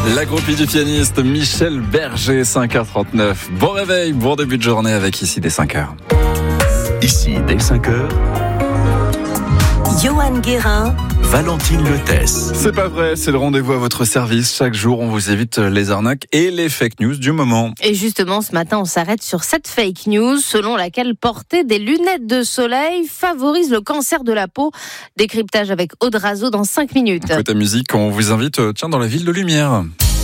La groupie du pianiste Michel Berger, 5h39. Bon réveil, bon début de journée avec Ici dès 5h. Ici dès 5h. Johan Guérin, Valentine Letès. C'est pas vrai, c'est le rendez-vous à votre service. Chaque jour, on vous évite les arnaques et les fake news du moment. Et justement, ce matin, on s'arrête sur cette fake news selon laquelle porter des lunettes de soleil favorise le cancer de la peau. Décryptage avec Audrazo dans 5 minutes. Côté musique, on vous invite dans la ville de lumière.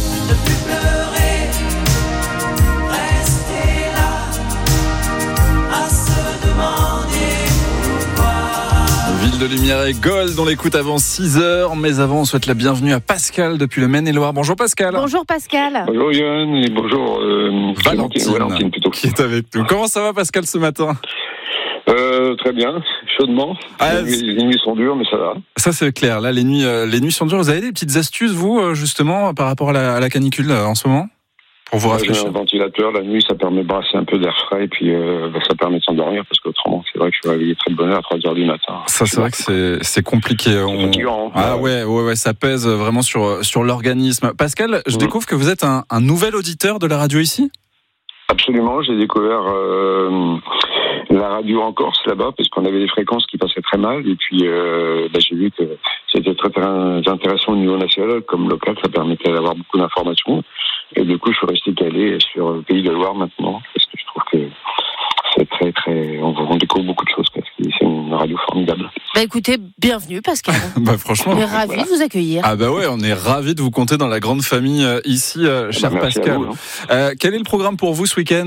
Ville de lumière et Gold, on l'écoute avant 6h, mais avant on souhaite la bienvenue à Pascal depuis le Maine-et-Loire. Bonjour Pascal. Bonjour Pascal. Bonjour Yann et bonjour Valentine plutôt. qui est avec nous. Comment ça va Pascal ce matin ? Très bien, chaudement. Les nuits sont dures, mais ça va. Ça c'est clair, là les nuits sont dures. Vous avez des petites astuces vous justement par rapport à la canicule en ce moment ? Pour vous rafraîchir. J'ai un ventilateur, la nuit ça permet de brasser un peu d'air frais et puis ça permet de s'endormir parce qu'autrement c'est vrai que je suis réveillé très de bonne heure à 3h du matin. Ça c'est vrai que c'est compliqué. C'est fatigant. Ah ouais, ça pèse vraiment sur l'organisme. Pascal, je découvre que vous êtes un nouvel auditeur de la radio ici ? Absolument, j'ai découvert la radio en Corse là-bas parce qu'on avait des fréquences qui passaient très mal et puis j'ai vu que c'était très, très intéressant au niveau national comme local, ça permettait d'avoir beaucoup d'informations et du coup je suis resté calé sur le Pays de Loire maintenant parce que je trouve que c'est très très on découvre beaucoup de choses parce que c'est une radio formidable. Écoutez, bienvenue Pascal. Franchement, on est ravis de vous accueillir. Ah ouais, on est ravis de vous compter dans la grande famille ici, cher Pascal. Vous, quel est le programme pour vous ce week-end ?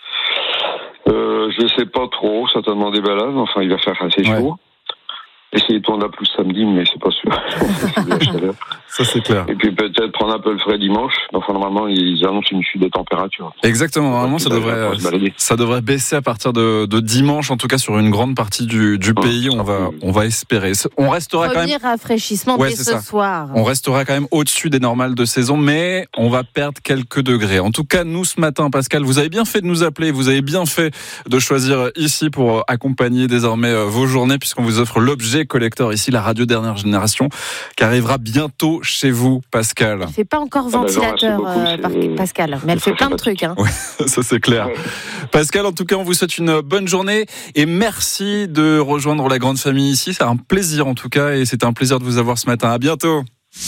Je sais pas trop, certainement des balades, enfin il va faire assez chaud. Essayer de tourner plus samedi, mais c'est pas sûr. C'est de la chaleur. Ça c'est clair. Et puis peut-être prendre un peu le frais dimanche. Enfin normalement ils annoncent une chute des températures. Exactement, normalement ça devrait baisser à partir de dimanche, en tout cas sur une grande partie du pays. On va espérer. On restera quand même. Rafraîchissement dès ce soir. On restera quand même au-dessus des normales de saison, mais on va perdre quelques degrés. En tout cas, nous ce matin, Pascal, vous avez bien fait de nous appeler. Vous avez bien fait de choisir ici pour accompagner désormais vos journées, puisqu'on vous offre l'objet collector ici, la radio dernière génération, qui arrivera bientôt chez vous, Pascal. Elle fait pas encore ventilateur, Pascal, mais elle fait plein de trucs. Hein. Ouais, ça c'est clair. Ouais. Pascal, en tout cas, on vous souhaite une bonne journée et merci de rejoindre la grande famille ici. C'est un plaisir en tout cas et c'était un plaisir de vous avoir ce matin. À bientôt.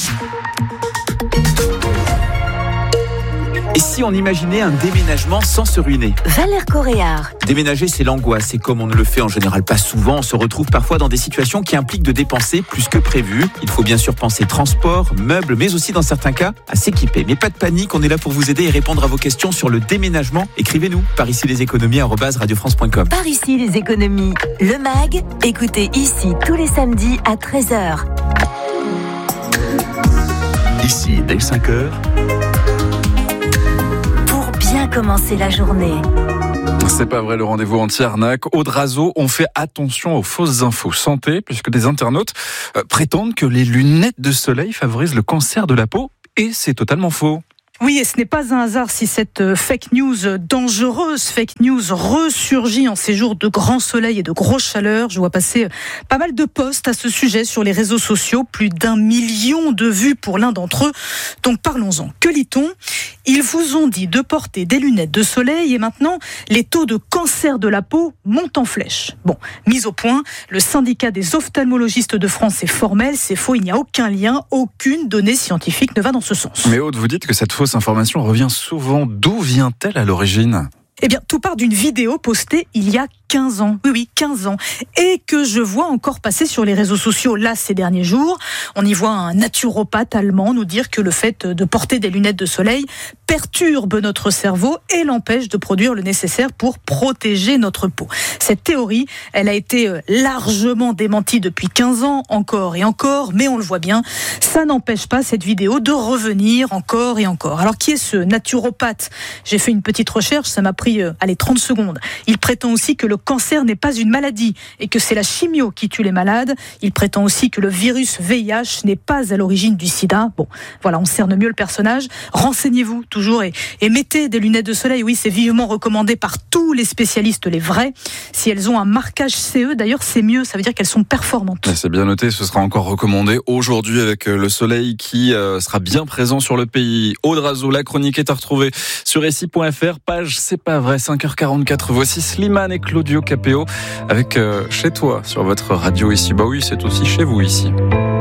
Et si on imaginait un déménagement sans se ruiner ? Valère Coréard. Déménager, c'est l'angoisse. Et comme on ne le fait en général pas souvent, on se retrouve parfois dans des situations qui impliquent de dépenser plus que prévu. Il faut bien sûr penser transport, meubles, mais aussi dans certains cas, à s'équiper. Mais pas de panique, on est là pour vous aider et répondre à vos questions sur le déménagement. Écrivez-nous par ici les économies @radiofrance.com. Par ici les économies. Le MAG, écoutez ici tous les samedis à 13h. Ici dès 5h. Commencer la journée. C'est pas vrai, le rendez-vous anti-arnaque. Audrazo, on fait attention aux fausses infos santé, puisque des internautes prétendent que les lunettes de soleil favorisent le cancer de la peau, et c'est totalement faux. Oui, et ce n'est pas un hasard si cette fake news dangereuse, fake news ressurgit en ces jours de grand soleil et de grosse chaleur. Je vois passer pas mal de posts à ce sujet sur les réseaux sociaux, plus d'1 million de vues pour l'un d'entre eux. Donc parlons-en. Que lit-on ? Ils vous ont dit de porter des lunettes de soleil et maintenant, les taux de cancer de la peau montent en flèche. Bon, mise au point, le syndicat des ophtalmologistes de France est formel, c'est faux, il n'y a aucun lien, aucune donnée scientifique ne va dans ce sens. Mais Aude, vous dites que cette fausse information revient souvent. D'où vient-elle à l'origine ? Eh bien, tout part d'une vidéo postée il y a 15 ans. Oui, 15 ans. Et que je vois encore passer sur les réseaux sociaux, là, ces derniers jours. On y voit un naturopathe allemand nous dire que le fait de porter des lunettes de soleil perturbe notre cerveau et l'empêche de produire le nécessaire pour protéger notre peau. Cette théorie, elle a été largement démentie depuis 15 ans, encore et encore, mais on le voit bien, ça n'empêche pas cette vidéo de revenir encore et encore. Alors, qui est ce naturopathe ? J'ai fait une petite recherche, ça m'a pris 30 secondes. Il prétend aussi que le cancer n'est pas une maladie et que c'est la chimio qui tue les malades. Il prétend aussi que le virus VIH n'est pas à l'origine du sida. Bon, voilà, on cerne mieux le personnage. Renseignez-vous toujours et mettez des lunettes de soleil. Oui, c'est vivement recommandé par tous les spécialistes, les vrais. Si elles ont un marquage CE, d'ailleurs, c'est mieux. Ça veut dire qu'elles sont performantes. C'est bien noté, ce sera encore recommandé aujourd'hui avec le soleil qui sera bien présent sur le pays. Aude Razou, la chronique est à retrouver sur SI.fr, page C'est pas vrai, 5h44. Voici Slimane et Claudio Capéo avec Chez toi sur votre radio ici. Bah oui, c'est aussi chez vous ici.